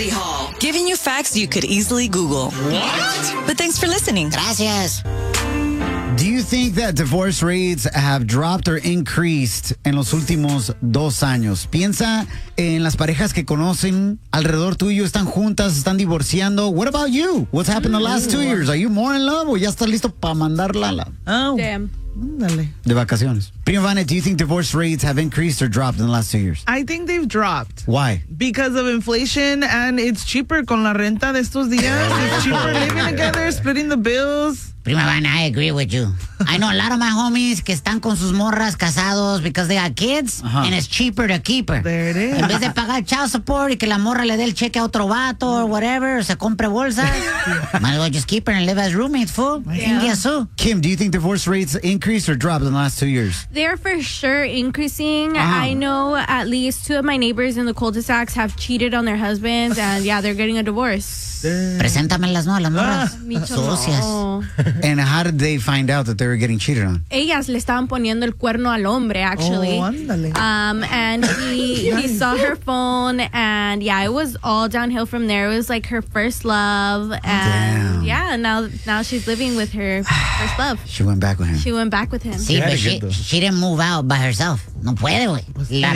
Study Hall, giving you facts you could easily Google. What? But thanks for listening. Gracias. Do you think that divorce rates have dropped or increased en los últimos 2 años? Piensa en las parejas que conocen alrededor tuyo, están juntas, están divorciando. What about you? What's happened the last 2 years? Are you more in love o ya estás listo para mandarla Damn. de vacaciones? Prima Vane, do you think divorce rates have increased or dropped in the last 2 years? I think they've dropped. Why? Because of inflation, and it's cheaper con la renta de estos días. It's cheaper living together, splitting the bills. Prima Vana, I agree with you. I know a lot of my homies que están con sus morras casados because they got kids, and it's cheaper to keep her. There it is. En vez de pagar child support y que la morra le dé el cheque a otro vato or whatever, o se compre bolsas, might as well just keep her and live as roommates, fool. India su. Kim, do you think divorce rates increased or dropped in the last 2 years? They're for sure increasing. I know at least 2 of my neighbors in the cul-de-sacs have cheated on their husbands, and yeah, they're getting a divorce. Preséntamelas, ¿no? A las morras. Sucias. No. And how did they find out that they were getting cheated on? Ellas le estaban poniendo el cuerno al hombre, actually. Oh, ándale. And he saw her phone, and yeah, it was all downhill from there. It was like her first love, and yeah, now she's living with her first love. She went back with him. She went back with him. Sí, but she didn't move out by herself. No puede, güey.